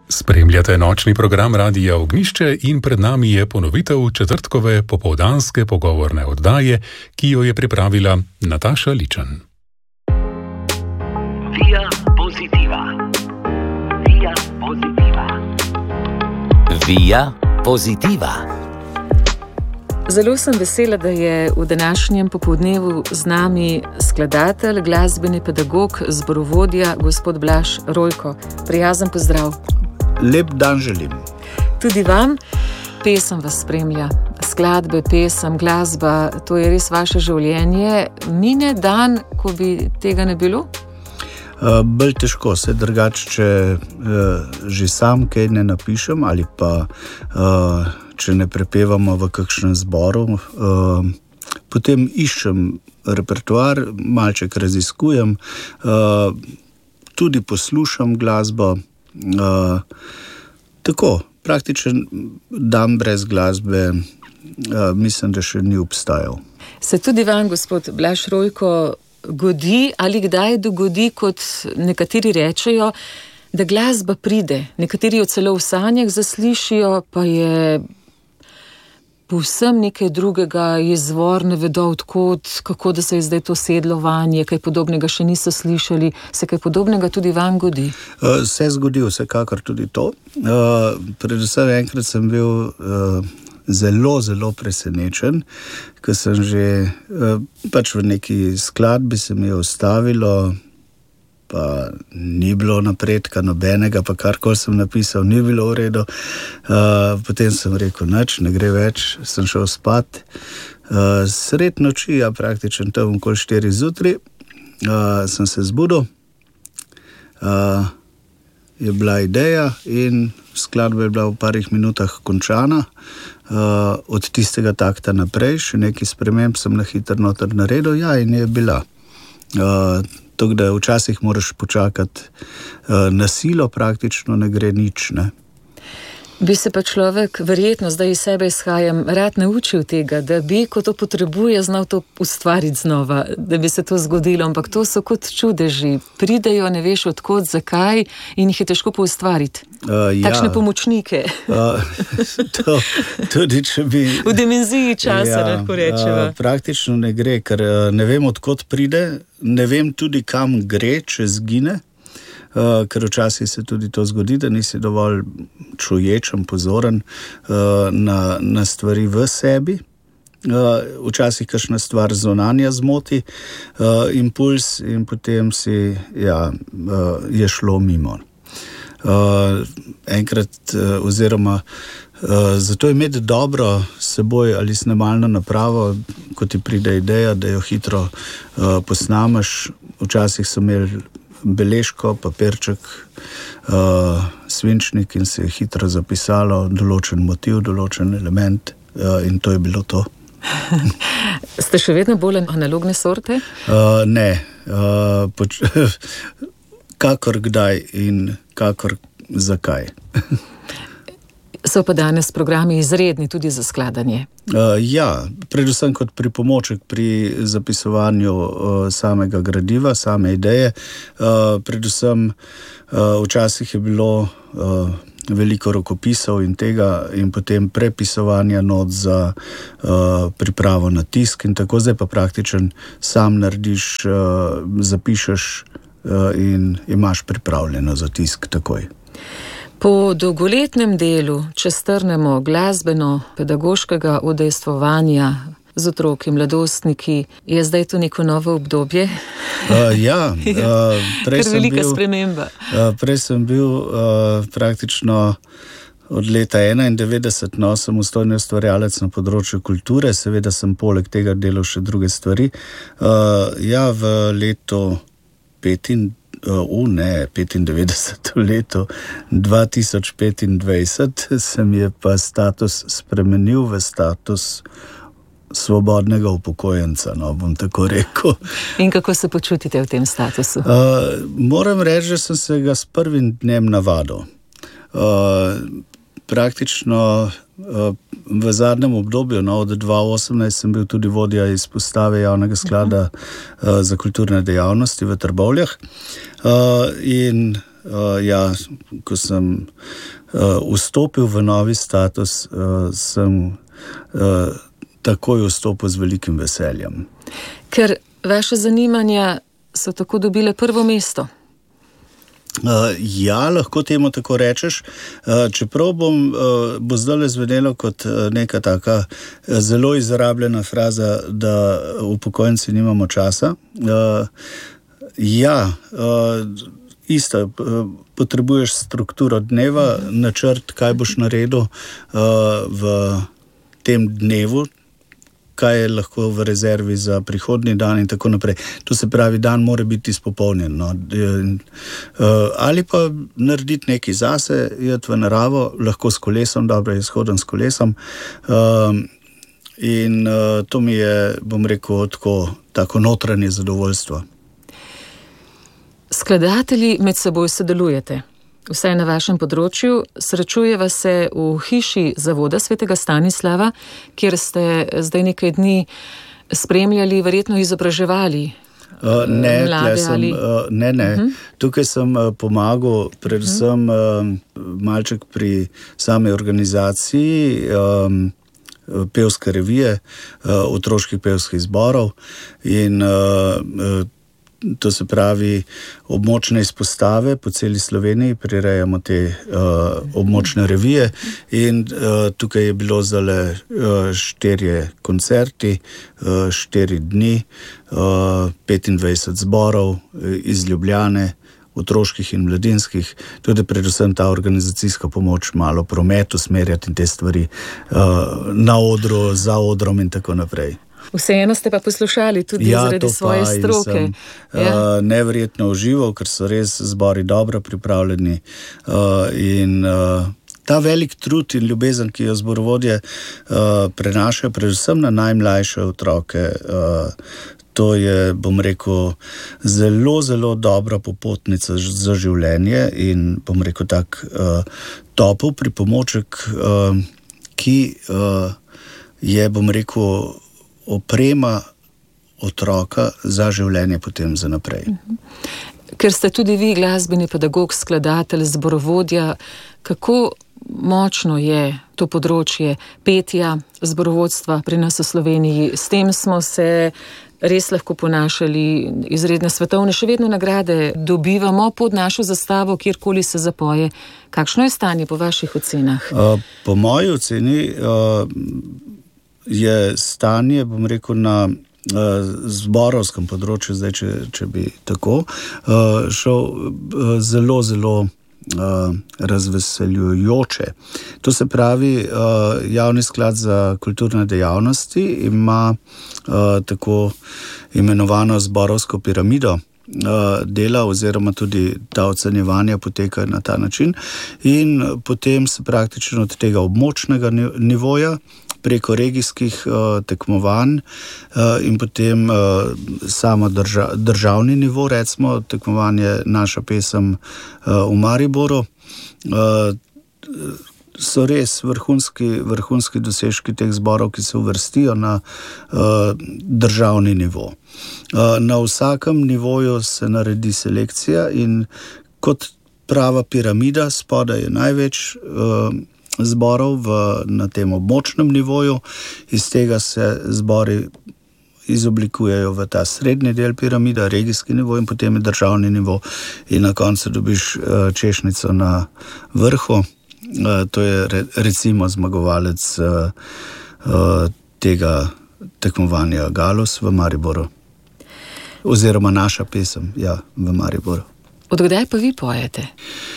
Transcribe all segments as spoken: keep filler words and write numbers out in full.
Spremljate nočni program Radia Ognjišče in pred nami je ponovitev četrtkove popoldanske pogovorne oddaje, ki jo je pripravila Nataša Ličen. Via pozitiva. Via pozitiva. Via pozitiva. Zelo sem vesela, da je v današnjem popoldnevu z nami skladatelj, glasbeni pedagog, zborovodja, gospod Blaž Rojko. Prijazen pozdrav. Lep dan želim. Tudi vam. Pesem vas spremlja. Skladbe, pesem, glasba, to je res vaše življenje. Mine dan, ko bi tega ne bilo? Uh, bolj težko se drugače, če uh, že sam kaj ne napišem ali pa uh, če ne prepevamo v kakšnem zboru. Uh, potem iščem repertoar, malček raziskujem, uh, tudi poslušam glasbo. Uh, tako, praktičen dan brez glasbe uh, mislim, da še ni obstajal. Se tudi vam, gospod Blaž Rojko, godi ali kdaj dogodi, kot nekateri rečejo, da glasba pride, nekateri jo celo v sanjah zaslišijo, pa je povsem nekaj drugega, izvor ne vedo odkot, kako da se je zdaj to sedlo vanje, kaj podobnega še niso slišali, se kaj podobnega tudi vam godi? Uh, se zgodi vsekakor tudi to. Uh, predvsem enkrat sem bil uh, zelo, zelo presenečen, ko sem že uh, pač v neki skladbi se mi je ustavilo, pa ni bilo napredka nobenega, pa karkoli sem napisal, ni bilo v redu. Uh, potem sem rekel, nič, ne gre več, sem šel spat. Uh, sred noči, ja praktično tam okoli štiri zjutraj, uh, sem se zbudil, uh, je bila ideja in skladba je bila v parih minutah končana. Uh, od tistega takta naprej, še nekaj sprememb sem na hitro noter naredil, ja, in je bila. Uh, Tako da včasih moraš počakati uh, na silo, praktično ne gre nič, ne. Bi se pa človek, verjetno zdaj iz sebe izhajam, rad naučil tega, da bi, ko to potrebuje, znal to ustvariti znova, da bi se to zgodilo, ampak to so kot čudeži. Pridejo, ne veš odkot, zakaj in jih je težko poustvariti. Uh, ja. Takšne pomočnike. Uh, to, tudi če bi... V dimenziji časa, ja, lahko rečeva. Uh, praktično ne gre, ker uh, ne vem odkot pride, ne vem tudi kam gre, če zgine. Uh, ker včasih se tudi to zgodi, da nisi dovolj čuječen, pozoren uh, na, na stvari v sebi. Uh, včasih kakšna stvar zunanja zmoti uh, impuls in potem si, ja, uh, je šlo mimo. Uh, enkrat uh, oziroma uh, zato je imeti dobro s seboj ali snemalno napravo, ko ti pride ideja, da jo hitro uh, posnameš. Včasih so imeli beležko, papirček, uh, svinčnik in se je hitro zapisalo določen motiv, določen element uh, in to je bilo to. Ste še vedno bolj analogne sorte? Uh, ne, uh, poč- kakor kdaj in kakor zakaj. So pa danes programi izredni tudi za skladanje. Uh, ja, predvsem kot pripomoček pri zapisovanju uh, samega gradiva, same ideje. Uh, predvsem uh, včasih je bilo uh, veliko rokopisov in tega in potem prepisovanja not za uh, pripravo na tisk in tako zdaj pa praktičen sam narediš, uh, zapišeš uh, in imaš pripravljeno za tisk takoj. Po dolgoletnem delu, če strnemo glasbeno, pedagoškega udejstvovanja z otroki, mladostniki, je zdaj to neko novo obdobje? Uh, ja, uh, prej Kar sem velika bil, sprememba. Uh, prej sem bil uh, praktično od leta enaindevetdeset no, sem ustojni ustvarjalec na področju kulture, seveda sem poleg tega delal še druge stvari. Uh, ja, v letu petindevetdeset Uh, ne, petindevetdeset leto dva tisoč petindvajset se mi je pa status spremenil v status svobodnega upokojenca, no, bom tako rekel. In kako se počutite v tem statusu? Uh, moram reči, da sem se ga s prvim dnem navadil. Uh, praktično v zadnjem obdobju, no, od dva tisoč osemnajst sem bil tudi vodja izpostave javnega sklada uh, za kulturne dejavnosti v Trbovljah uh, in uh, ja, ko sem uh, vstopil v novi status, uh, sem uh, takoj vstopil z velikim veseljem. Ker vaše zanimanja so tako dobile prvo mesto. Uh, ja, lahko temu tako rečeš, uh, čeprav bom, uh, bo zdaj zvenelo kot uh, neka taka uh, zelo izrabljena fraza, da upokojenci nimamo časa. Uh, ja, uh, isto, uh, potrebuješ strukturo dneva, načrt, kaj boš naredil uh, v tem dnevu, kaj je lahko v rezervi za prihodnji dan in tako naprej. To se pravi, dan mora biti izpopolnjen. No. Ali pa narediti nekaj zase, iti v naravo, lahko s kolesom, dobro je shoden s kolesom. In to mi je, bom rekel, tako, tako notranje zadovoljstvo. Skladatelji med seboj sodelujete. Vsaj na vašem področju, srečujeva se v hiši Zavoda svetega Stanislava, kjer ste zdaj nekaj dni spremljali, verjetno izobraževali uh, ne, mlade sem, ali... uh, ne, ne. Uh-huh. Tukaj sem uh, pomagal predvsem uh, malček pri sami organizaciji um, pevske revije, uh, otroških pevskih zborov in uh, uh, to se pravi območne izpostave po celi Sloveniji, prirejamo te uh, območne revije in uh, tukaj je bilo zdaj uh, štirje koncerti, uh, štiri dni, uh, petindvajset zborov iz Ljubljane, otroških in mladinskih, tudi predvsem ta organizacijska pomoč, malo promet usmerjati in te stvari uh, na odru, za odrom in tako naprej. Vseeno ste pa poslušali tudi ja, zaradi svoje pa, stroke. Sem, ja. uh, neverjetno užival, ker so res zbori dobro pripravljeni uh, in uh, ta velik trud in ljubezen, ki jo zborovodje uh, prenašajo predvsem na najmlajše otroke, uh, to je, bom rekel, zelo, zelo dobra popotnica za življenje in bom rekel tak uh, topel pripomoček, uh, ki uh, je, bom rekel, oprema otroka za življenje potem za naprej. Ker ste tudi vi glasbeni pedagog, skladatelj, zborovodja, kako močno je to področje petja, zborovodstva pri nas v Sloveniji? S tem smo se res lahko ponašali, izredne svetovne, še vedno nagrade dobivamo pod našo zastavo, kjerkoli se zapoje. Kakšno je stanje po vaših ocenah? Uh, po moji oceni uh, je stanje, bom rekel, na uh, zborovskem področju, zdaj, če, če bi tako, uh, šel uh, zelo, zelo uh, razveseljujoče. To se pravi, uh, Javni sklad za kulturne dejavnosti ima uh, tako imenovano zborovsko piramido dela oziroma tudi ta ocenjevanja potekajo na ta način in potem se praktično od tega območnega nivoja preko regijskih uh, tekmovanj uh, in potem uh, samo drža, državni nivo, recimo tekmovanje Naša pesem uh, v Mariboru, uh, so res vrhunski, vrhunski dosežki teh zborov, ki se uvrstijo na uh, državni nivo. Uh, na vsakem nivoju se naredi selekcija in kot prava piramida, spodaj je največ uh, zborov v, na tem območnem nivoju, iz tega se zbori izoblikujejo v ta srednji del piramida, regijski nivo in potem je državni nivo in na koncu dobiš uh, češnjico na vrhu. Uh, to je re, recimo zmagovalec uh, uh, tega tekmovanja Galus v Mariboru. Oziroma Naša pesem, ja, v Mariboru. Odkdaj pa vi pojete?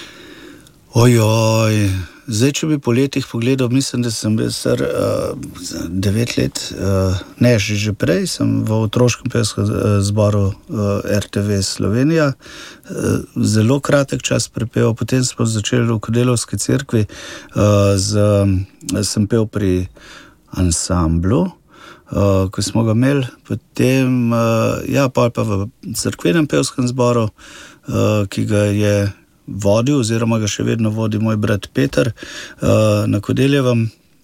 Ojoj, zdaj, če bi po letih pogledal, mislim, da sem bil star uh, devet let, uh, ne, že, že prej sem v otroškem pevskem zboru uh, R T V Slovenija, uh, zelo kratek čas prepel, potem smo začeli v Kodelovski cerkvi, uh, z, sem pel pri ansamblu, uh, ko smo ga imeli, potem, uh, ja, pa pa v cerkvenem pevskem zboru, uh, ki ga je vodil, oziroma ga še vedno vodi moj brat Peter uh, na Kodeljevem.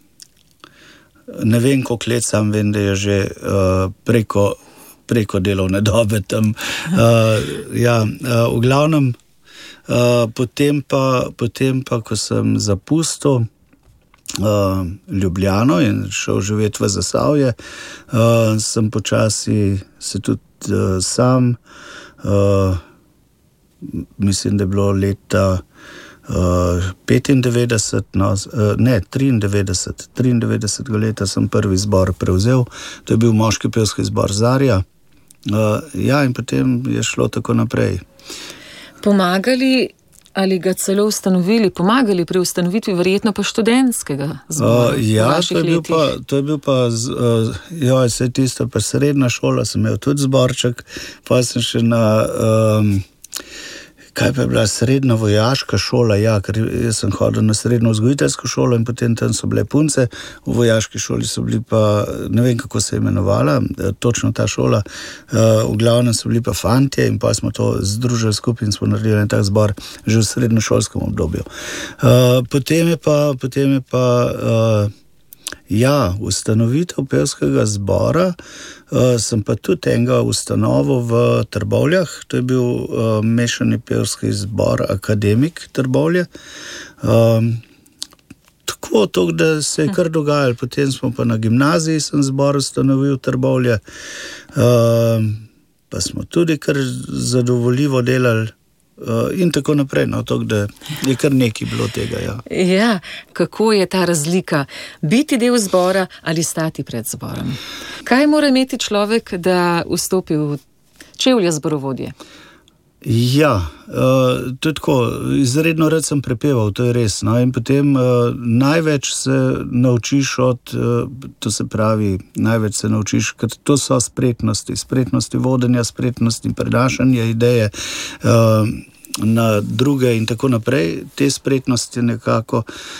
Ne vem, koliko let, sam vem, da je že uh, preko, preko delovne dobe tam. Uh, ja, uh, v glavnem, Uh, potem, pa, potem pa, ko sem zapustil uh, Ljubljano in šel živeti v Zasavje, uh, sem počasi se tudi uh, sam, uh, mislim, da je bilo leta uh, petindevetdeset, no, uh, ne, triindevetdeset, triindevetdesetega leta sem prvi zbor prevzel, to je bil moški pevski zbor Zarja. Uh, ja, in potem je šlo tako naprej. Pomagali ali ga celo ustanovili, pomagali pri ustanovitvi verjetno pa študentskega zbora? Uh, ja, to je, bil pa, to je bil pa, uh, jo, vse tisto, pa srednja šola, sem imel tudi zborček, pa sem še na, um, kaj pa je bila srednja vojaška šola, ja, ker jaz sem hodil na srednjo vzgojiteljsko šolo in potem tam so bile punce, v vojaški šoli so bili pa, ne vem kako se je imenovala, točno ta šola, uh, v glavnem so bili pa fantje in pa smo to združili skupaj in smo naredili en tak zbor že v srednjošolskem obdobju. Uh, potem je pa, potem je pa uh, ja, ustanovitev pevskega zbora, uh, sem pa tudi enega ustanovil v Trbovljah, to je bil uh, mešani pevski zbor Akademik Trbovlje. Um, tako, to, da se je kar dogajalo, potem smo pa na gimnaziji sem zbor ustanovil Trbovlje, um, pa smo tudi kar zadovoljivo delali. Uh, in tako naprej, no, to, da je kar nekaj bilo tega. Ja. Ja, kako je ta razlika? Biti del zbora ali stati pred zborom? Kaj mora imeti človek, da vstopi v čevlje zborovodje? Ja, uh, to je tako, izredno rad sem prepeval, to je res. No, in potem uh, največ se naučiš od, uh, to se pravi, največ se naučiš, ker to so spretnosti, spretnosti vodenja, spretnosti prenašanja ideje uh, na druge in tako naprej. Te spretnosti nekako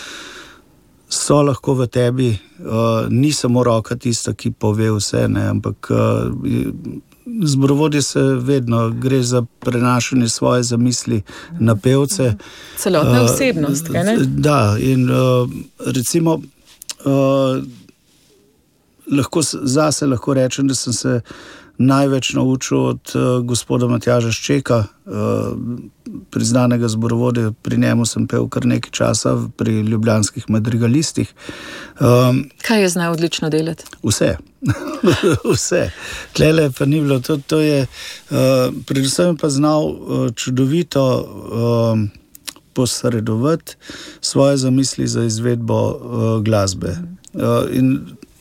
so lahko v tebi, uh, ni samo roka tista, ki pove vse, ne, ampak uh, zborovodje se vedno gre za prenašanje svoje zamisli na pevce. Celotna osebnost, kaj ne? Da, in uh, recimo uh, lahko, zase lahko rečem, da sem se največ naučil od uh, gospoda Matjaža Ščeka, uh, priznanega zborovodja, pri njemu sem pel kar nekaj časa pri ljubljanskih madrigalistih. Um, kaj je znal odlično delati? Vse. Vse. Tlele pa ni bilo. To, to je, uh, predvsem pa znal uh, čudovito uh, posredovati svoje zamisli za izvedbo uh, glasbe. Uh, in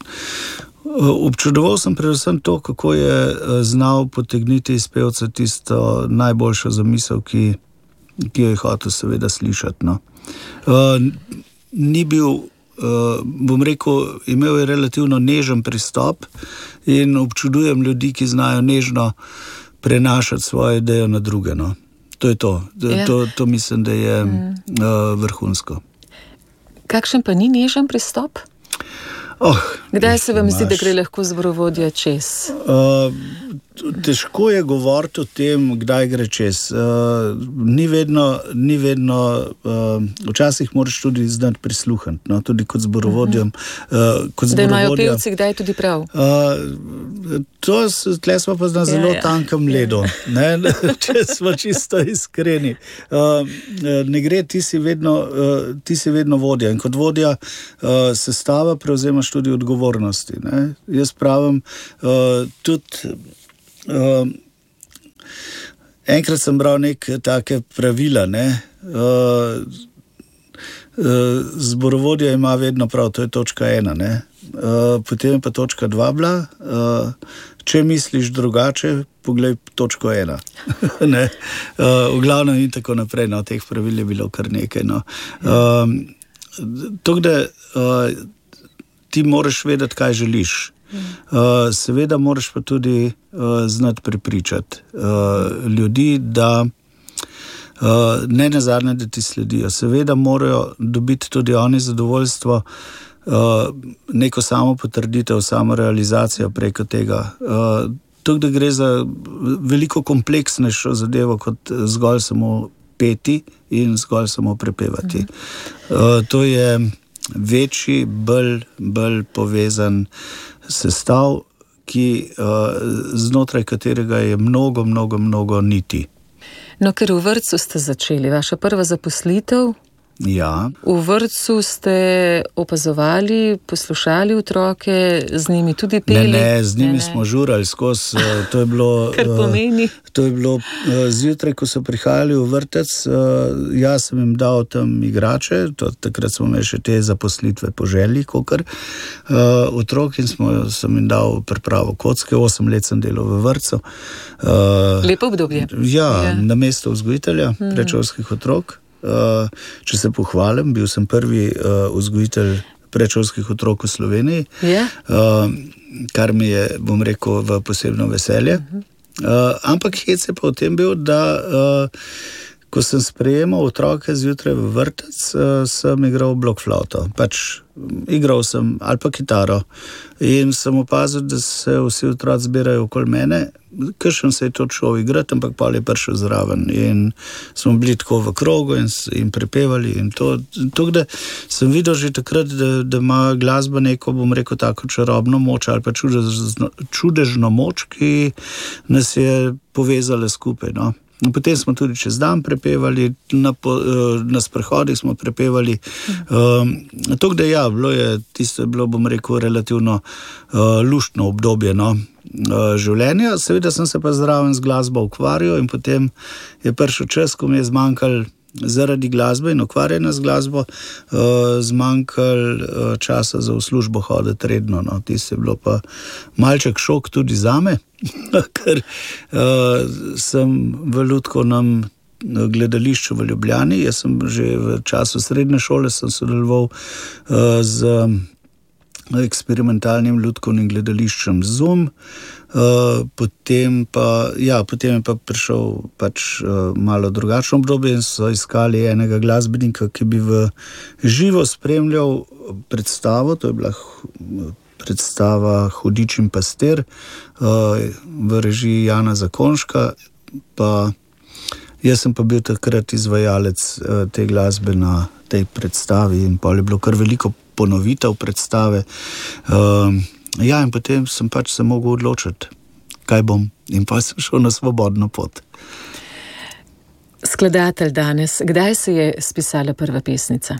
občudoval sem predvsem to, kako je znal potegniti iz pevca tisto najboljšo zamisel, ki, ki jo je hotel seveda slišati. No. Uh, ni bil, uh, bom rekel, imel je relativno nežen pristop in občudujem ljudi, ki znajo nežno prenašati svoje ideje na druge. No. To je to. Ja. To, to mislim, da je mm. uh, vrhunsko. Kakšen pa ni nežen pristop? Oh, Kdaj se vam imaš... zdi, da gre lahko zborovodja čez? Uh, težko je govoriti o tem, kdaj gre čez. Uh, ni vedno, ni vedno uh, včasih moraš tudi znati prisluhniti, no, tudi kot zborovodjem. Uh, kot da imajo pevci kdaj tudi prav? Uh, to, tle smo pa na zelo ja, ja. tankem ledu, ne, če smo čisto iskreni. Uh, ne gre, ti si, vedno, uh, ti si vedno vodja in kot vodja uh, sestava prevzemaš tudi odgovornosti. Ne. Jaz pravim, uh, tudi Uh, enkrat sem bral neke take pravila, ne, uh, uh, zborovodja ima vedno prav, to je točka ena, ne, uh, potem je pa točka dva bila, uh, če misliš drugače, poglej točko ena, ne, uh, v glavnem in tako naprej, no, teh pravil je bilo kar nekaj, no. Uh, to, da uh, ti moraš vedeti, kaj želiš. Uh, seveda moraš pa tudi uh, znati prepričati uh, ljudi, da uh, ne nazadnje, da ti sledijo. Seveda morajo dobiti tudi oni zadovoljstvo, uh, neko samo potrditev, samo realizacijo preko tega. Uh, to, da gre za veliko kompleksnejšo zadevo kot zgolj samo peti in zgolj samo prepevati. Uh, to je večji, bolj, bolj povezan sestav, ki, uh, znotraj katerega je mnogo, mnogo, mnogo niti. No, ker v vrtcu ste začeli, vaša prva zaposlitev. Ja. V vrtcu ste opazovali, poslušali otroke, z njimi tudi peli? Ne, ne, z njimi ne, ne. smo žurali skozi. To je bilo, kar pomeni? To je bilo zjutraj, ko so prihajali v vrtec. Jaz sem jim dal tam igrače, to, takrat smo imeli še te zaposlitve po želji, kakor otrok, in smo, sem jim dal pripravo kocke. Osem let sem delal v vrtcu. Lepo obdobje. Ja, ja. Na mesto vzgojitelja hmm. predšolskih otrok. Uh, če se pohvalim, bil sem prvi uh, vzgojitelj predšolskih otrok v Sloveniji, yeah. uh, kar mi je, bom rekel, v posebno veselje. Uh, ampak hec je pa v tem bil, da uh, ko sem sprejemal otroke zjutraj v vrtec, uh, sem igral blokflauto. Pač igral sem ali pa kitaro in sem opazil, da se vsi otroci zbirajo okoli mene. Kakšen se je to šel igrati, ampak pa je prišel zraven in smo bili tako v krogu in, in prepevali in to. To, da sem videl že takrat, da, da ima glasba neko, bom rekel, tako čarobno moč ali pa čudežno, čudežno moč, ki nas je povezala skupaj, no. In potem smo tudi čez dan prepevali, na, na sprehodih smo prepevali. Um, to, da ja, bilo je, tisto je bilo, bom rekel, relativno uh, luštno obdobje, no, uh, življenja. Seveda sem se pa zraven z glasbo ukvarjal in potem je prišel čas, ko mi je zmanjkal zaradi glasbe in ukvarjanja z glasbo, uh, zmanjkal uh, časa za v službo hoditi redno, no. Tisto je bilo pa malček šok tudi zame, ker uh, sem v Lutkovnem gledališču v Ljubljani. Jaz sem že v času srednje šole sem sodeloval uh, z eksperimentalnim lutkovnim gledališčem Zoom. Uh, potem pa, ja, potem je pa prišel pač uh, malo drugačno obdobje in so iskali enega glasbenika, ki bi v živo spremljal predstavo. To je bila predstava Hudič in pastir uh, v režiji Jana Zakonška, pa jaz sem pa bil takrat izvajalec uh, te glasbe na tej predstavi in pa je bilo kar veliko ponovitev predstave. Uh, ja, in potem sem pač se mogel odločiti, kaj bom, in pa sem šel na svobodno pot. Skladatelj danes, kdaj se je spisala prva pesnica?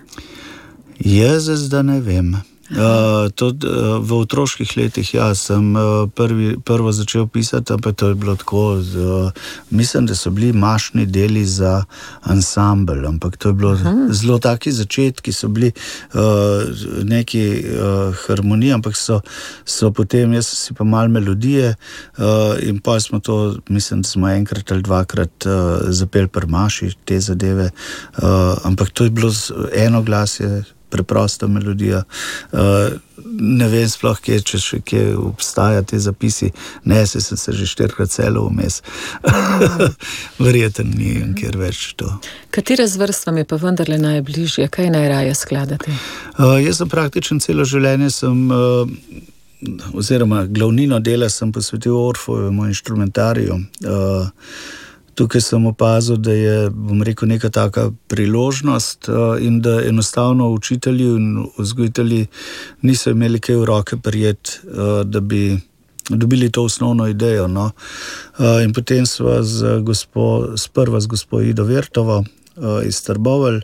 Jaz zdaj ne vem. Uh, to, uh, v otroških letih ja, sem uh, prvi, prvo začel pisati, ampak to je bilo tako, uh, mislim, da so bili mašni deli za ansambel, ampak to je bilo uh-huh. zelo taki začetki, so bili uh, neki uh, harmoniji, ampak so, so potem, jaz si pa malo melodije uh, in pa smo to, mislim, da smo enkrat ali dvakrat uh, zapeli pri maši te zadeve, uh, ampak to je bilo eno glasje, preprosta melodija. Uh, ne vem sploh, kje, če še kje obstaja te zapisi. Ne, se sem se že štirikrat celo vmes. Verjetno ni kjer več to. Katera zvrst vam je pa vendarle najbližje? Kaj najraje skladate? Uh, jaz sem praktično celo življenje sem, uh, oziroma glavnino dela sem posvetil Orfovemu inštrumentariju. Uh, Tukaj sem opazil, da je, bom rekel, neka taka priložnost in da enostavno učitelji in vzgojitelji niso imeli kaj v roke prijeti, da bi dobili to osnovno idejo. No. In potem sva z gospo, sprva z gospo Ido Vertovo iz Trbovelj,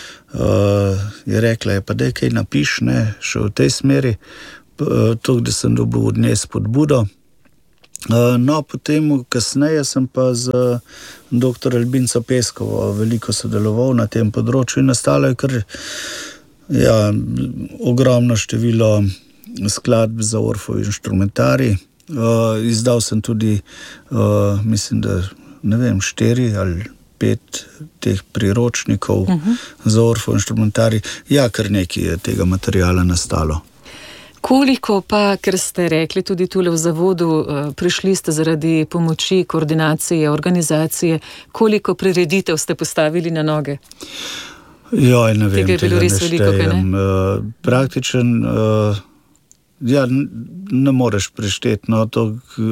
je rekla, je pa da kaj napiš, ne, še v tej smeri, to, da sem dobil od nje spodbudo. No, potem kasneje sem pa z doktor Albinco Peskovo veliko sodeloval na tem področju in nastalo je kar ja, ogromno število skladb za Orfov inštrumentarij. Uh, izdal sem tudi, uh, mislim, da ne vem, štiri ali pet teh priročnikov uh-huh. za Orfov inštrumentarij. Ja, kar nekaj je tega materiala nastalo. Koliko pa, ker ste rekli tudi tule v zavodu, prišli ste zaradi pomoči, koordinacije, organizacije, koliko prireditev ste postavili na noge? Joj, ne vem, tega, tega ne štejem. Praktičen, ja, ne moreš prešteti, no, to,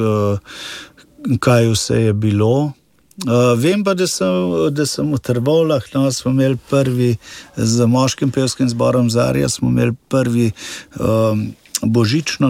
kaj vse je bilo. Uh, vem pa, da sem, da sem v Trbovljah, no, smo imeli prvi z moškim pevskim zborom Zarja, smo imeli prvi um,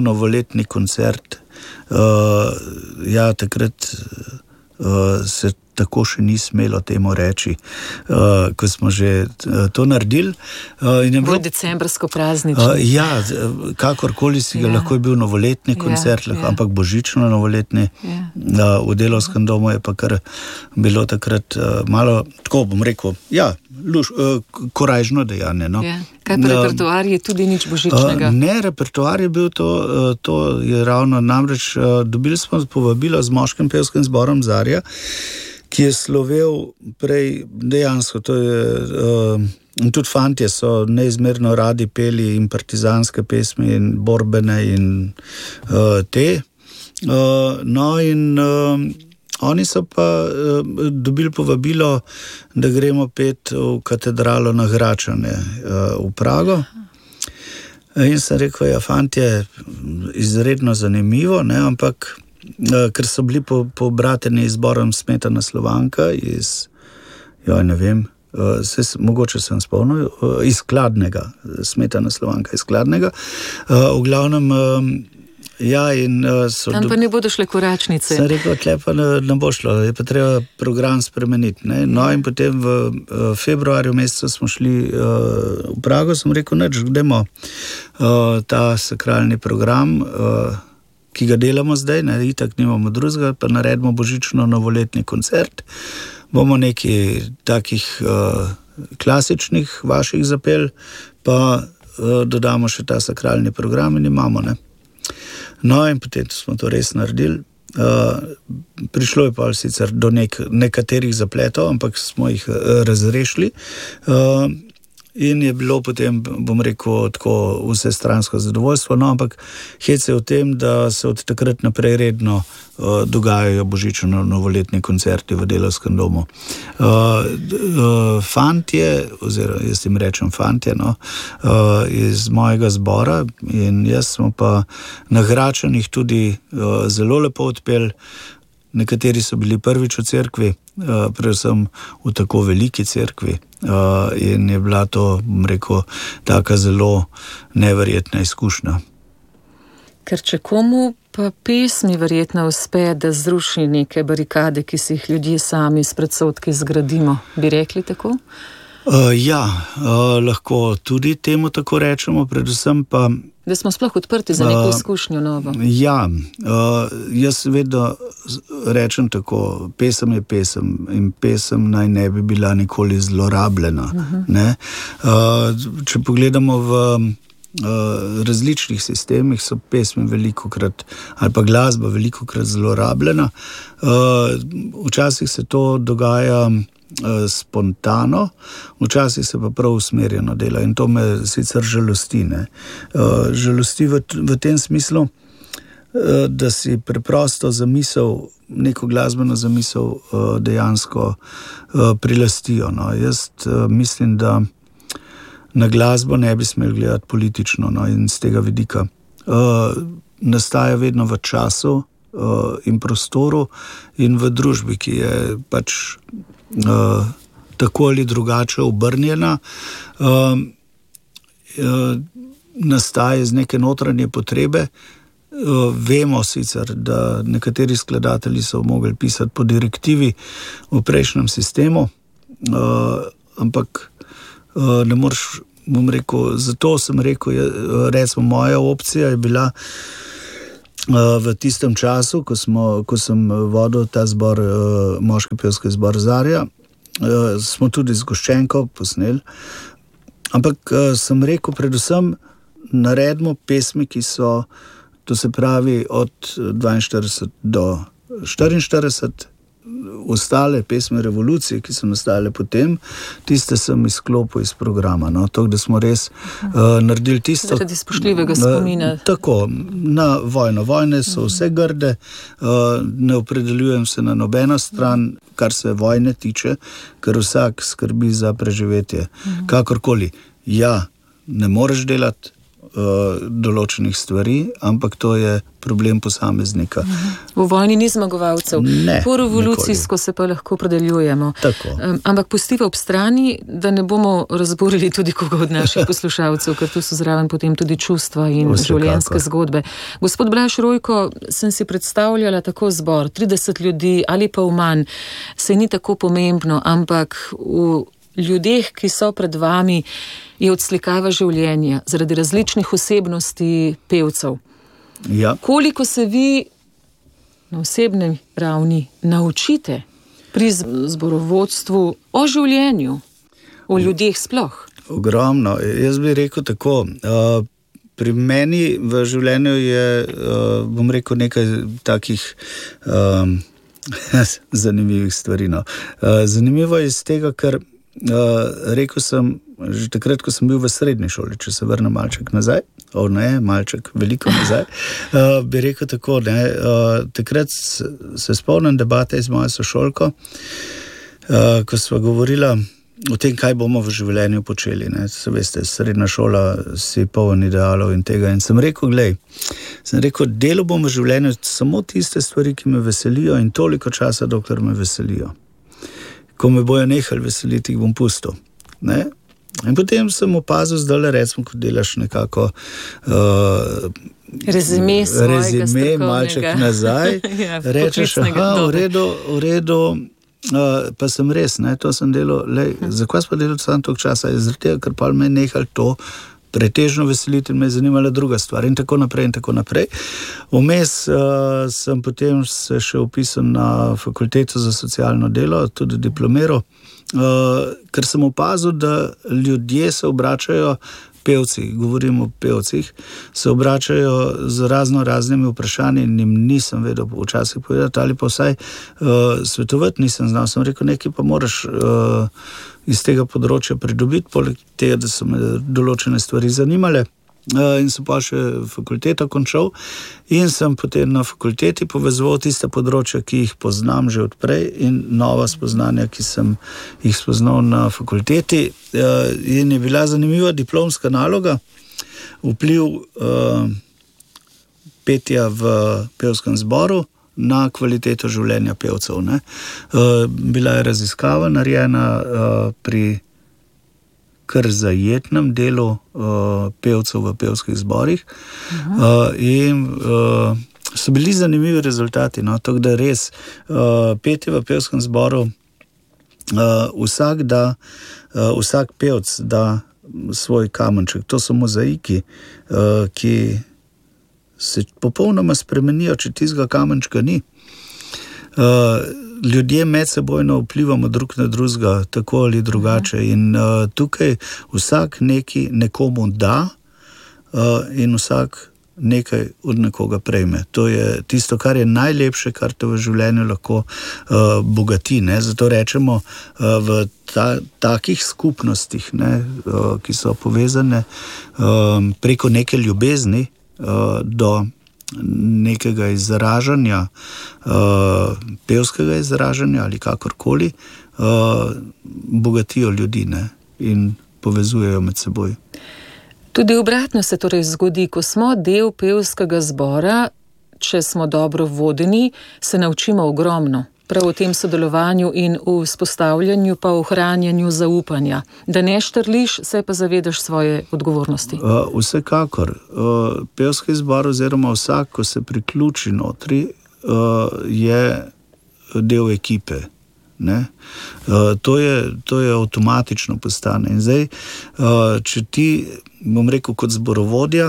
božično-novoletni koncert. Uh, ja, takrat uh, se tako še ni smelo temu reči, uh, ko smo že uh, to naredili. Uh, in je bilo decembrsko praznično. Uh, ja, kakorkoli si ga, ja. Lahko je bil novoletni koncert, ja, lahko, ja. Ampak božično novoletni. Ja. Uh, v Delavskem domu je pa kar bilo takrat uh, malo, tako bom rekel, ja, luš, uh, korajžno dejanje. No. Ja. Kaj pa repertoar je tudi nič božičnega? Uh, ne, repertoar je bil to, uh, to je ravno namreč, uh, dobili smo povabilo z moškim pevskim zborom Zarja, ki je slovel prej dejansko, to je, uh, in tudi fantje so neizmerno radi peli in partizanske pesmi in borbene in uh, te. Uh, no in uh, oni so pa uh, dobili povabilo, da gremo pet v katedralo na Gračane uh, v Prago. In sem rekel, ja, fantje, izredno zanimivo, ne, ampak uh, ker so bili po, pobrateni izborom Smetana Slovanka iz, ja, ne vem, uh, se, mogoče sem spomnil, uh, iz Kladnega, Smetana Slovanka iz Kladnega. Uh, v glavnem, uh, ja, in uh, so... Tam pa ne bodo šle koračnice. Sem rekel, tle pa ne, ne bo šlo, je pa treba program spremeniti. Ne? No in potem v uh, februarju mesecu smo šli uh, v Prago, sem rekel, neč, gremo uh, ta sakralni program, uh, ki ga delamo zdaj, ne, itak nimamo drugega, pa naredimo božično novoletni koncert. Bomo neki takih uh, klasičnih vaših zapel, pa uh, dodamo še ta sakralni program in imamo, ne. No in potem smo to res naredili. Uh, prišlo je pa sicer do nek, nekaterih zapletov, ampak smo jih uh, razrešili. Uh, in je bilo potem, bom rekel, tako vsestransko zadovoljstvo, no, ampak hec je v tem, da se od takrat naprej redno uh, dogajajo božično novoletni koncerti v Delavskem domu. Uh, uh, fantje, oziroma jaz jim rečem fantje, no, uh, iz mojega zbora in jaz smo pa na Gračanih tudi uh, zelo lepo odpeli. Nekateri so bili prvič v cerkvi, uh, predvsem v tako veliki cerkvi, uh, in je bila to, bom rekel, taka zelo neverjetna izkušnja. Ker če komu pa pesmi verjetno uspe, da zruši neke barikade, ki si jih ljudje sami s predsodki zgradimo, bi rekli tako? Uh, ja, uh, lahko tudi temu tako rečemo, predvsem pa... Da smo sploh odprti za neko izkušnjo novo. Uh, ja, uh, jaz vedno rečem tako, pesem je pesem in pesem naj ne bi bila nikoli zlorabljena. Uh-huh. Ne? Uh, če pogledamo v uh, različnih sistemih, so pesmi velikokrat, ali pa glasba velikokrat zlorabljena. Uh, včasih se to dogaja spontano, včasih se pa prav usmerjeno dela in to me sicer žalosti. Ne? Žalosti v, v tem smislu, da si preprosto zamisel, neko glasbeno zamisel dejansko prilastijo. No? Jaz mislim, da na glasbo ne bi smeli gledati politično, no? In z tega vidika nastaja vedno v času in prostoru in v družbi, ki je pač Uh, tako ali drugače obrnjena, uh, uh, nastaje z neke notranje potrebe. Uh, vemo sicer, da nekateri skladatelji so mogli pisati po direktivi v prejšnjem sistemu, uh, ampak uh, ne moreš, bom rekel, zato sem rekel, je, recimo moja opcija je bila v tistem času, ko, smo, ko sem vodil ta zbor, moški pevski zbor Zarja, smo tudi z Goščenko posneli, ampak sem rekel, predvsem naredimo pesmi, ki so, to se pravi od dvainštirideset do štiriinštirideset, ostale pesme revolucije, ki so nastale potem, tiste sem izklopil iz programa. No? To, da smo res uh, naredili tisto... Zaradi spoštljivega spomina. Uh, tako, na vojno. Vojne so vse grde, uh, ne opredeljujem se na nobeno stran, kar se vojne tiče, ker vsak skrbi za preživetje. Uh-huh. Kakorkoli, ja, ne moreš delati uh, določenih stvari, ampak to je problem posameznika. V vojni ni zmagovalcev. Ne, po revolucijsko nikoli. Se pa lahko predeljujemo. Um, ampak pustiva ob strani, da ne bomo razburili tudi koga od naših poslušalcev, ker tu so zraven potem tudi čustva in Vse življenjske kako. Zgodbe. Gospod Blaž Rojko, sem si predstavljala tako zbor, trideset ljudi ali pa v manj, se ni tako pomembno, ampak v ljudeh, ki so pred vami, je odslikava življenja zaradi različnih osebnosti pevcev. Ja. Koliko se vi na osebni ravni naučite pri zborovodstvu o življenju, o ljudeh sploh? Ogromno. Jaz bi rekel tako, uh, pri meni v življenju je, uh, bom rekel, nekaj takih um, zanimivih stvari. No. Uh, zanimivo je iz tega, ker uh, rekel sem, že takrat, ko sem bil v srednji šoli, če se vrnem malček nazaj, o ne, malček veliko nazaj, uh, bi rekel tako, ne, uh, takrat se spomnim debate z mojo sošolko, uh, ko sva govorila o tem, kaj bomo v življenju počeli. Ne. Se veste, srednja šola si poln idealov in tega. In sem rekel, glej, sem rekel, delo bom v življenju samo tiste stvari, ki me veselijo in toliko časa, dokler me veselijo. Ko me bojo nehali veseliti, jih bom pustil. Ne. In potem sem opazil, zdaj recimo, ko delaš nekako uh, rezime, rezime malček nazaj, ja, rečeš, aha, v redu, v redu, uh, pa sem res, ne, to sem delal, lej, hm. zakaj sem pa delal samo toliko časa? Zaradi tega, ker pa me je nehal to pretežno veseliti in me je zanimala druga stvar in tako naprej in tako naprej. Vmes uh, sem potem se še upisal na fakulteto za socialno delo, tudi diplomiral, uh, ker sem opazil, da ljudje se obračajo, pevci, govorim o pevcih, se obračajo z razno raznimi vprašanji in jim nisem vedel včasih povedati ali pa vsaj uh, svetovati nisem znal. Sem rekel, nekaj pa moraš uh, iz tega področja pridobiti, poleg tega, da so me določene stvari zanimale. Uh, in sem pa še fakulteto končal in sem potem na fakulteti povezoval tiste področja, ki jih poznam že odprej in nova spoznanja, ki sem jih spoznal na fakulteti. Uh, in je bila zanimiva diplomska naloga, vpliv uh, petja v pevskem zboru na kvaliteto življenja pevcev. Ne? Uh, bila je raziskava narejena uh, pri kar zajetnem delu uh, pevcev v pevskih zborih uh, in uh, so bili zanimivi rezultati. No? Tako da res uh, petje v pevskem zboru uh, vsak da, uh, vsak pevc da svoj kamenček. To so mozaiki, uh, ki se popolnoma spremenijo, če tistega kamenčka ni. Uh, ljudje med sebojno vplivamo drug na drugega, tako ali drugače. In uh, tukaj vsak neki nekomu da uh, in vsak nekaj od nekoga prejme. To je tisto, kar je najlepše, kar te v življenju lahko uh, bogati. Ne? Zato rečemo uh, v ta, takih skupnostih, ne, uh, ki so povezane um, preko neke ljubezni uh, do nekega izražanja, uh, pevskega izražanja ali kakorkoli, uh, bogatijo ljudi, ne, in povezujejo med seboj. Tudi obratno se torej zgodi, ko smo del pevskega zbora, če smo dobro vodeni, se naučimo ogromno. Prav v tem sodelovanju in v vzpostavljanju pa ohranjanju zaupanja. Da ne štrliš, se pa zavedaš svoje odgovornosti. Uh, vsekakor. Uh, pevski zbor oziroma vsak, ko se priključi notri, uh, je del ekipe. Ne? Uh, to je, to je avtomatično postane. In zdaj, uh, če ti, bom rekel, kot zborovodja,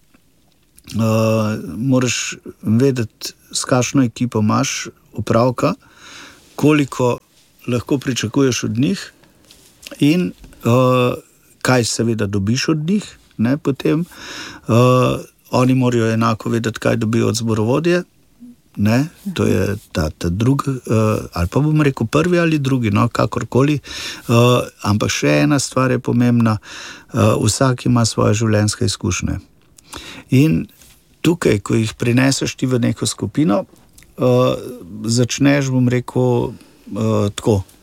uh, moraš vedeti, s kakšno ekipo imaš opravka, koliko lahko pričakuješ od njih in uh, kaj seveda dobiš od njih. Ne, potem uh, oni morajo enako vedeti, kaj dobijo od zborovodje. Ne, to je ta, ta drugi, uh, ali pa bom rekel prvi ali drugi, no, kakorkoli. Uh, ampak še ena stvar je pomembna, uh, vsak ima svoje življenjske izkušnje. In tukaj, ko jih prineseš ti v neko skupino, Uh, začneš, bom rekel, uh, tako,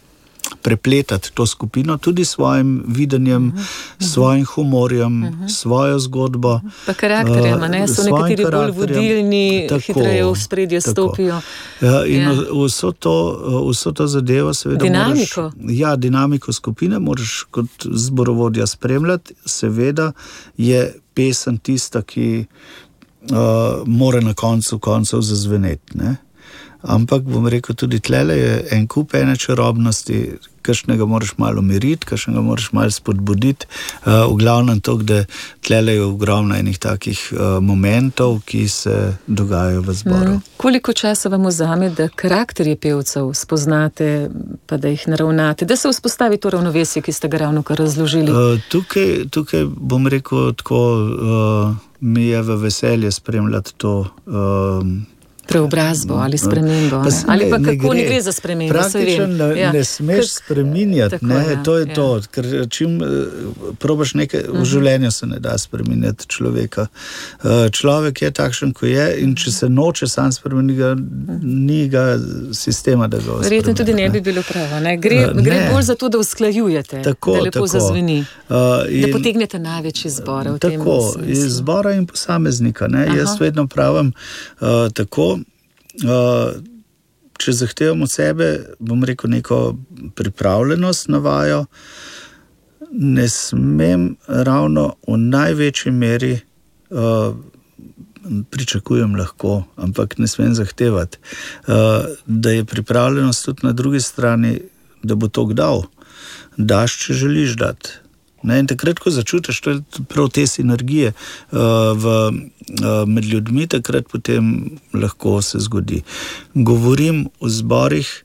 prepletati to skupino tudi s svojim videnjem, uh -huh. svojim humorjem, uh -huh. svojo zgodbo. Pa karakterjem, ne? So nekateri bolj vodilni, tako, hitreje v spredje stopijo. Ja, in ja. Vso, to, vso to zadevo seveda dinamiko. Moraš, ja, dinamiko skupine moraš kot zborovodja spremljati. Seveda je pesem tista, ki uh, mora na koncu koncev zazveneti, ne? Ampak bom rekel, tudi tlele je en kup ene čarobnosti, kakšnega moraš malo umiriti, kakšnega moraš malo spodbuditi. Uh, v glavnem to, da tlele je ogromno enih takih uh, momentov, ki se dogajajo v zboru. Mm. Koliko časa vam vzame, da karakterje pevcev spoznate, pa da jih naravnate, da se vzpostavi to ravnovesje, ki ste ga ravno kar razložili? Uh, tukaj, tukaj bom rekel tako, uh, mi je v veselje spremljati to uh, preobrazbo ali spremembo. Ne? Ali pa ne kako ne gre, gre za spremembo. Praktično ne, ja. ne smeš Kak, spreminjati. Ne? Ja, to je ja. to. Ker čim probaš nekaj, uh-huh. v življenju se ne da spreminjati človeka. Človek je takšen, ko je, in če se noče sam spremeniti, ga, ni ga sistema, da ga spremeni. Verjetno tudi ne bi bilo pravo. Ne? Gre, uh, gre ne. bolj za to, da usklajujete, tako, da lepo tako. zazveni. Uh, in, da potegnete največ izbora v tem smislu. Tako, izbora in posameznika. Ne? Jaz vedno pravim uh, tako, Uh, če zahtevam od sebe, bom rekel, neko pripravljenost na vajo, ne smem ravno v največji meri, uh, pričakujem lahko, ampak ne smem zahtevati, uh, da je pripravljenost tudi na drugi strani, da bo to dal. Daš, če želiš dati. Ne, in takrat, ko začutiš, to je prav te sinergije uh, v, uh, med ljudmi, takrat potem lahko se zgodi. Govorim o zborih,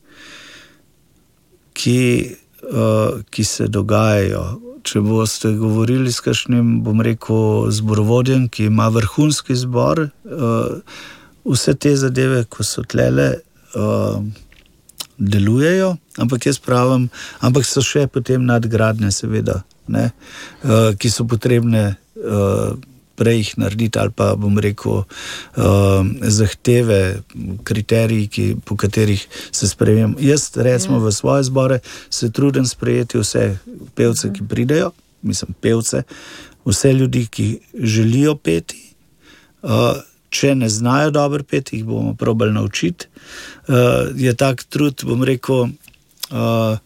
ki, uh, ki se dogajajo. Če boste govorili s kakšnim, bom rekel, zborovodjem, ki ima vrhunski zbor, uh, vse te zadeve, ko so tlele, uh, delujejo, ampak jaz pravim, ampak so še potem nadgradnje, seveda. Ne, uh, ki so potrebne uh, prej jih narediti, ali pa bom rekel uh, zahteve, kriteriji, ki, po katerih se sprejemam. Jaz recimo v svoje zbore se trudim sprejeti vse pevce, ki pridejo, mislim pevce, vse ljudi, ki želijo peti. Uh, če ne znajo dobro peti, jih bomo probali naučiti. Uh, je tak trud, bom rekel, uh,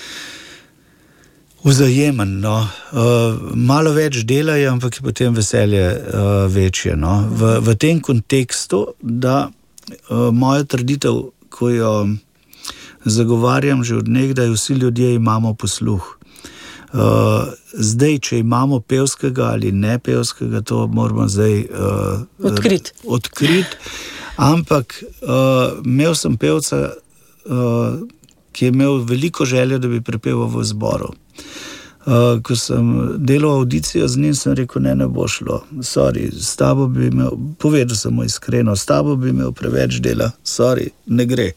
vzajemen, no. Uh, malo več delajo, ampak je potem veselje uh, večje. No. V, v tem kontekstu, da uh, moja trditev, ko jo zagovarjam že od nekdaj, vsi ljudje imamo posluh. Uh, zdaj, če imamo pevskega ali ne pevskega, to moramo zdaj uh, odkriti. Odkrit. Ampak uh, imel sem pevca, uh, ki je imel veliko željo, da bi prepeval v zboru. Uh, ko sem delal audicijo z njim, sem rekel, ne, ne bo šlo. Sorry, s tabo bi imel, povedal sem mu iskreno, s tabo bi imel preveč dela. Sorry, ne gre.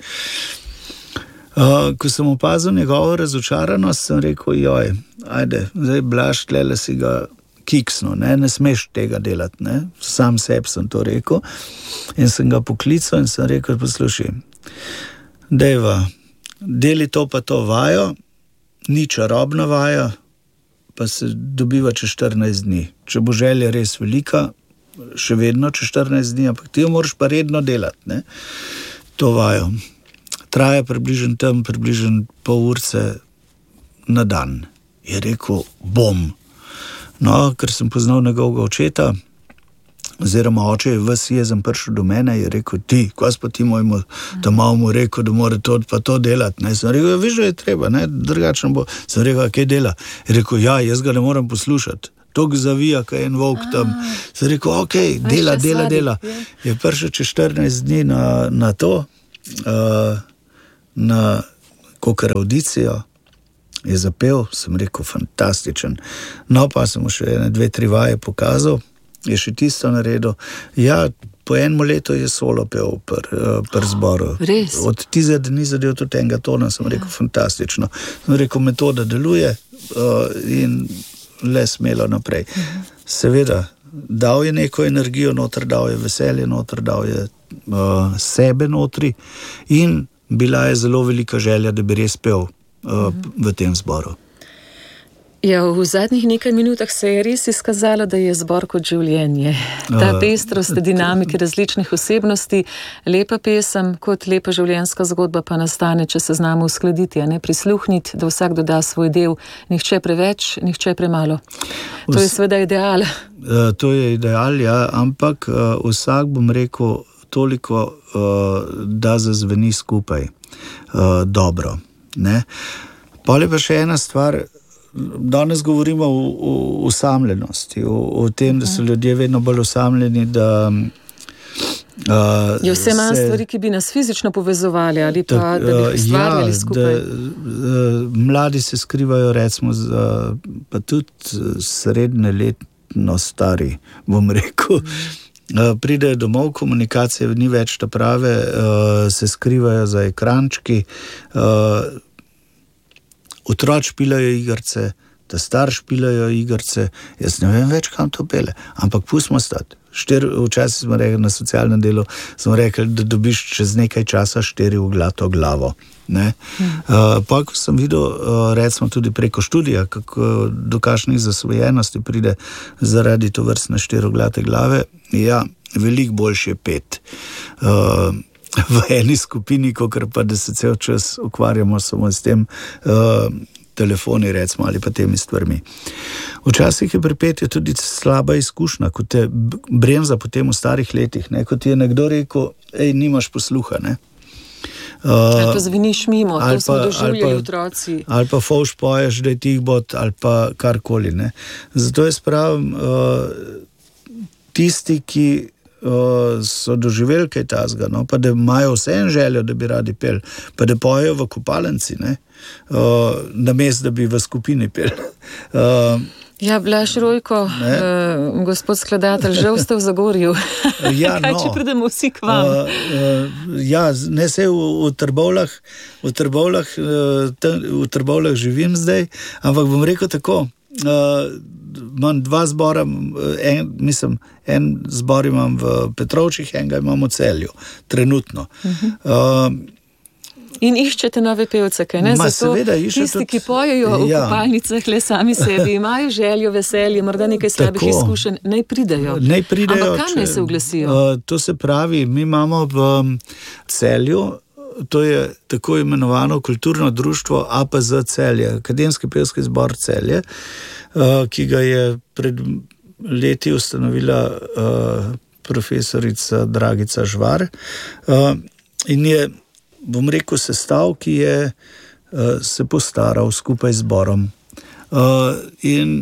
Uh, ko sem opazil njegovo razočaranost, sem rekel, joj, ajde, zdaj Blaž, tlele si ga kiksno, ne, ne smeš tega delati, ne. Sam sebi sem to rekel in sem ga poklical in sem rekel, poslušaj, dejva, deli to pa to vajo, ni čarobna vaja, pa se dobiva čez štirinajst dni. Če bo želja res velika, še vedno čez štirinajst dni, ampak ti jo moraš pa redno delati, ne, to vajo. Traja približno tam, približno pol urce na dan. Je rekel, bom. No, ker sem poznal njegovega očeta, oziroma oče je ves jezen prišel do mene, je rekel, ti, kaj pa ti mojemu, da malo mu rekel, da mora to pa to delati. Ne? Sem rekel, viš, da je treba, ne? Drugačno bo. Sem rekel, kaj dela? Je rekel, ja, jaz ga ne moram poslušati. Tok zavija, kaj je en volk tam. Sem rekel, ok, dela, dela, dela. Je prišel čez štirinajst dni na, na to, uh, na kakor audicijo, je zapel, sem rekel, fantastičen. No, pa sem mu še ene, dve, tri vaje pokazal, je še tisto naredil. Ja, po enem letu je solo pel pri pr zboru. Res? Od tize, da ni zadev tudi enega tona, sem rekel, fantastično. Sem rekel, metoda deluje uh, in le smelo naprej. Seveda, dal je neko energijo noter, dal je veselje noter, dal je uh, sebe notri in bila je zelo velika želja, da bi res pel. uh, v tem zboru. Ja, v zadnjih nekaj minutah se je res izkazalo, da je zbor kot življenje. Ta pestrost dinamike različnih osebnosti, lepa pesem kot lepa življenjska zgodba pa nastane, če se znamo uskladiti, a ne prisluhniti, da vsak doda svoj del, nihče preveč, nihče premalo. To je seveda ideal. Uh, to je ideal, ja, ampak uh, vsak, bom rekel, toliko, uh, da zazveni skupaj uh, dobro. Ne? Pol je pa še ena stvar. Danes govorimo o, o osamljenosti, o, o tem, da so ljudje vedno bolj osamljeni, da uh, je vse manj stvari, ki bi nas fizično povezovali ali pa tak, da bi jih ustvarjali ja, skupaj. Da, uh, mladi se skrivajo, recimo, za, pa tudi srednjeletno stari, bom rekel. Uh, pridejo domov, komunikacije ni več ta prave, uh, se skrivajo za ekrančki, uh, otroci špilajo igrce, ta starši špilajo igrce, jaz ne vem več, kam to pele, ampak pustimo stati. Štir, včasih smo rekli na socialnem delu, smo rekli, da dobiš čez nekaj časa štiri uglato glavo. Ne? Hmm. Uh, pa, ko sem videl, uh, recimo tudi preko študija, kako do kakšnih zasvojenosti pride zaradi to vrstne štiriuglate glave, ja, veliko boljše je pet. Uh, v eni skupini, kakor pa da se cel čas ukvarjamo samo s tem uh, telefoni, recimo, ali pa temi stvarmi. Včasih je pri petju tudi slaba izkušnja, ko te bremza potem v starih letih, ne? Ko ti je nekdo rekel, ej, nimaš posluha, ne? Uh, ali pa zveniš mimo, to smo doživljali otroci. Ali pa fovš poješ, da je tih bot, ali pa karkoli, ne? Zato je spravim, uh, tisti, ki Uh, so doživeli kaj tazga, no? Pa da imajo vse en željo, da bi radi pel, pa da pojejo v kopalnici, ne? Uh, namesto, da bi v skupini pel. Uh, ja, Blaž Rojko, uh, gospod skladatelj, žal ste v Zagorju. Ja, kaj, no, če pridemo vsi k vam? Uh, uh, ja, ne se v, v Trbovljah, v Trbovljah, uh, tam, v Trbovljah živim zdaj, ampak bom rekel tako, uh, imam dva zbora, en, mislim, en zbor imam v Petrovčih, enega imam v Celju, trenutno. Uh-huh. Uh, In iščete nove pevce, kaj ne? Ma, Zato seveda, tisti, tudi, ki pojejo v ja. kopalnicah le sami sebi, imajo željo, veselje, morda nekaj slabih Tako. izkušenj, naj pridejo. Naj pridejo. Ampak kam naj se oglasijo? Uh, to se pravi, mi imamo v Celju, to je tako imenovano kulturno društvo A P Z Celje, Akademski pevski zbor Celje, uh, ki ga je pred leti ustanovila uh, profesorica Dragica Žvar. Uh, in je, bom rekel, sestav, ki je uh, se postaral skupaj z zborom. Uh, in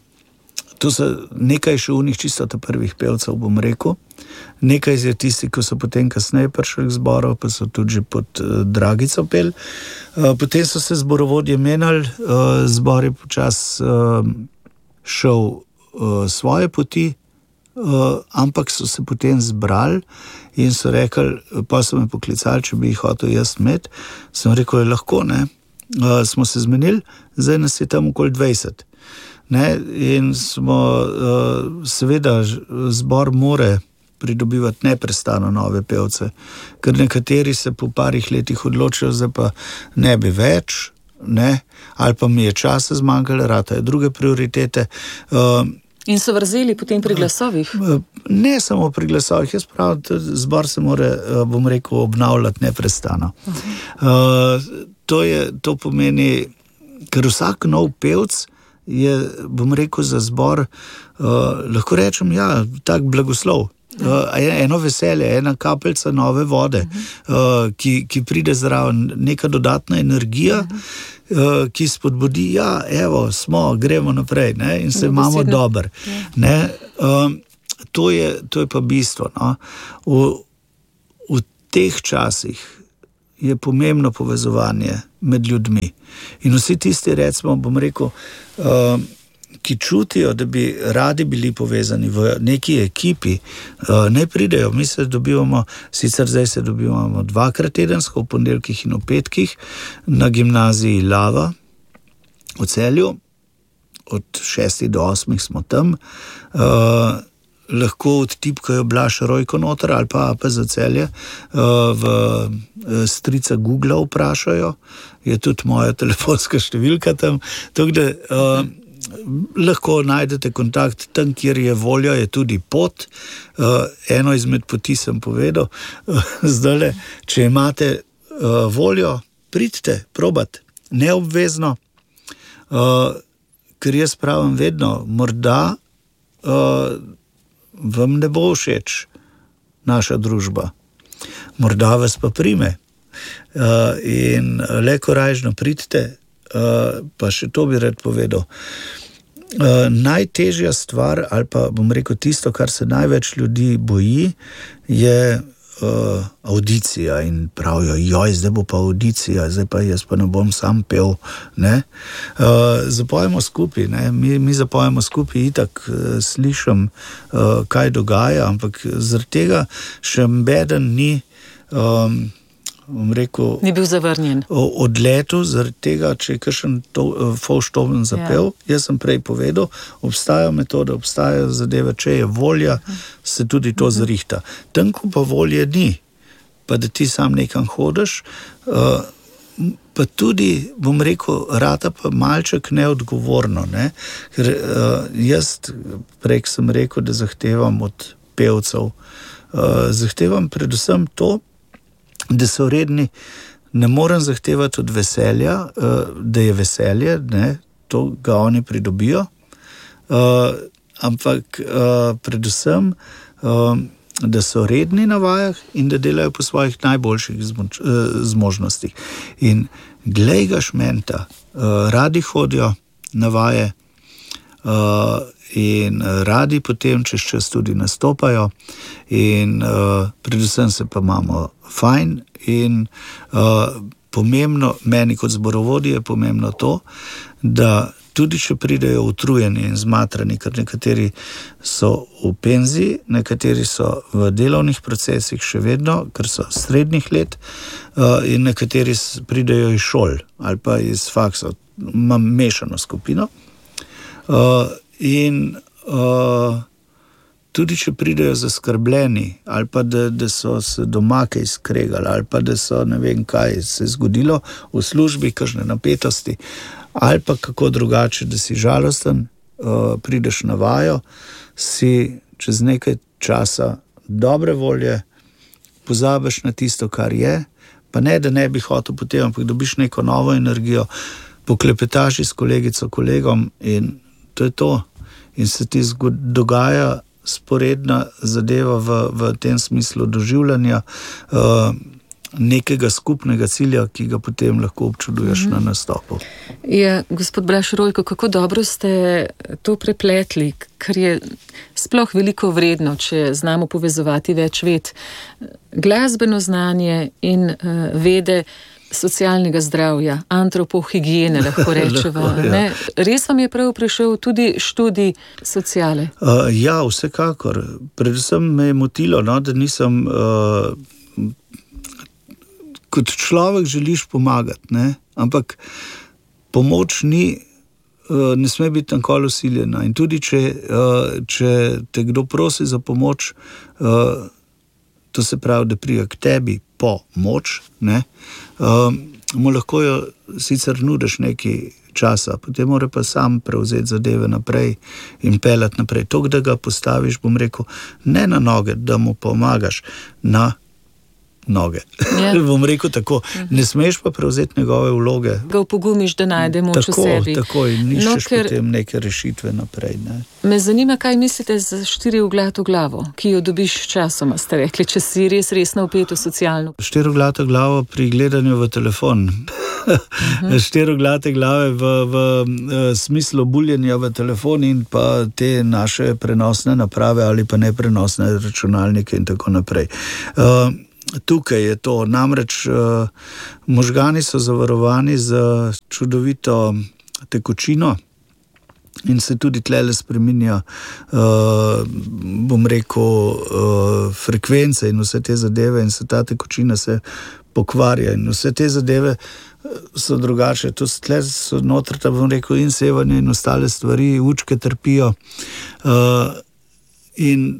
to so nekaj še unih čisto prvih pevcev, bom rekel. Nekaj je tisti, ko so potem kasneje prišli k zboru, pa so tudi že pod uh, Dragico pel. Uh, potem so se zborovodje menjali, uh, zbor je počas uh, šel uh, svoje poti, uh, ampak so se potem zbrali in so rekli, pa so me poklicali, če bi jih hotel jaz imeti. Sem rekel, je lahko, ne. Uh, smo se zmenili, zdaj nas je tam okoli dvajset. Ne? In smo, uh, seveda, zbor more pridobivati neprestano nove pevce, ker nekateri se po parih letih odločijo, zdaj pa ne bi več, ne? Ali pa mi je časa zmanjkalo, ratajo druge prioritete. Uh, In so vrzeli potem pri glasovih? Ne samo pri glasovih, jaz pravim, zbor se mora, bom rekel, obnavljati neprestano. Uh, to, je, to pomeni, ker vsak nov pevc je, bom rekel, za zbor, uh, lahko rečem, ja, tak blagoslov. Uh, eno veselje, ena kapeljica nove vode, uh, ki, ki pride zraven, neka dodatna energija, uh, ki spodbudi, ja, evo, smo, gremo naprej, ne, in se imamo dober. Ne, um, to, je, to je pa bistvo. No. V, v teh časih je pomembno povezovanje med ljudmi. In vsi tisti, recimo, bom rekel, uh, ki čutijo, da bi radi bili povezani v neki ekipi, uh, ne pridejo. Mi se dobivamo, sicer zdaj se dobivamo dvakrat tedensko, v ponedeljkih in v petkih, na gimnaziji Lava v Celju, od šestih do osmih smo tam. Uh, lahko odtipkajo Blaž Rojko noter ali pa A P za Celje, v strica Google vprašajo, je tudi moja telefonska številka tam, tako da uh, lahko najdete kontakt tam, kjer je volja, je tudi pot. Uh, eno izmed poti sem povedal, uh, zdajle, če imate uh, voljo, pridite, probat, neobvezno, uh, ker jaz pravim vedno, morda uh, vam ne bo všeč naša družba, morda vas pa prime. Uh, in le korajžno pridite, uh, pa še to bi rad povedal. Uh, najtežja stvar, ali pa bom rekel tisto, kar se največ ljudi boji, je uh, audicija in pravijo, joj, zdaj bo pa audicija, zdaj pa jaz pa ne bom sam pel. Ne? Uh, zapojemo skupaj, ne? Mi, mi zapojemo skupaj, itak uh, slišim, uh, kaj dogaja, ampak zaradi tega še mbeden ni um, bom rekel, ni bil zavrnjen. Odletu, zaradi tega, če je kakšen fovštoven zapel, ja. Jaz sem prej povedal, obstajajo metode, obstajajo zadeve, če je volja, se tudi to uh-huh. zrihta. Tam, ko pa volje ni, pa da ti sam nekam hodiš, uh, pa tudi, bom rekel, rata pa malček neodgovorno, ne? Ker uh, jaz prej sem rekel, da zahtevam od pevcev, uh, zahtevam predvsem to, da so redni, ne morem zahtevati od veselja, da je veselje, ne, to ga oni pridobijo, ampak predvsem, da so redni na vajah in da delajo po svojih najboljših zmožnostih. In glej ga šmenta, radi hodijo na vaje in radi potem čez čas tudi nastopajo in uh, predvsem se pa imamo fajn in uh, pomembno, meni kot zborovodji je pomembno to, da tudi če pridejo utrujeni in zmatrani, ker nekateri so v penziji, nekateri so v delovnih procesih še vedno, ker so srednjih let uh, in nekateri pridejo iz šol ali pa iz faksov, imam mešano skupino. Uh, In uh, tudi če pridejo zaskrbljeni, ali pa da, da so se doma kaj skregali, ali pa da so ne vem kaj se zgodilo v službi, kakšne napetosti, ali pa kako drugače, da si žalosten, uh, prideš na vajo, si čez nekaj časa dobre volje, pozabiš na tisto, kar je, pa ne, da ne bi hotel potem, ampak dobiš neko novo energijo, poklepetaš s kolegico, kolegom in to je to. In se ti dogaja sporedna zadeva v, v tem smislu doživljanja uh, nekega skupnega cilja, ki ga potem lahko občuduješ mm-hmm. na nastopu. Ja, gospod Blaž Rojko, kako dobro ste to prepletli, ker je sploh veliko vredno, če znamo povezovati več ved. Glasbeno znanje in uh, vede socialnega zdravja, antropohigiene, lahko rečeva. Ne? Res vam je prav prišel tudi študij sociale? Uh, ja, vsekakor. Predvsem me je motilo, no, da nisem... Uh, kot človek želiš pomagati, ne? Ampak pomoč ni, uh, ne sme biti nikoli vsiljena. In tudi, če, uh, če te kdo prosi za pomoč, uh, to se pravi, da prija k tebi po moč, ne? Um, mu lahko jo sicer nudiš nekaj časa, potem mora pa sam prevzeti zadeve naprej in pelati naprej. To, da ga postaviš, bom rekel, ne na noge, da mu pomagaš, na noge. Yeah. Bom rekel tako, ne smeš pa prevzeti njegove vloge. Ga upogumiš, da najde moč v sebi. Tako, in niščeš no, ker... potem neke rešitve naprej. Ne? Me zanima, kaj mislite za štiriglato glavo, ki jo dobiš časoma, ste rekli, če si res resno vpet v socialno. Štiriglato glavo pri gledanju v telefon. uh-huh. Štiriglate glave v, v, v smislu buljenja v telefon in pa te naše prenosne naprave ali pa neprenosne računalnike in tako naprej. Uh, Tukaj je to, namreč uh, možgani so zavarovani z čudovito tekočino in se tudi tlele spreminja, uh, bom rekel, uh, frekvence in vse te zadeve in se ta tekočina se pokvarja in vse te zadeve so drugače. To tle so notr, ta bom rekel, in sevanje in ostale stvari, učke trpijo uh, in